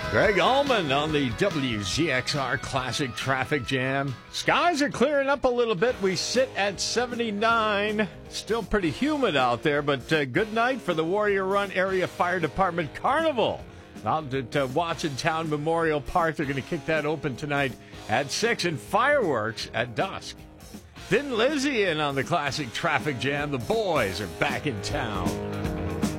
Greg Allman on the WZXR Classic Traffic Jam. Skies are clearing up a little bit. We sit at 79. Still pretty humid out there, but good night for the Warrior Run Area Fire Department Carnival. Out at Watsontown Memorial Park. They're going to kick that open tonight at 6 and fireworks at dusk. Thin Lizzy in on the Classic Traffic Jam. The boys are back in town.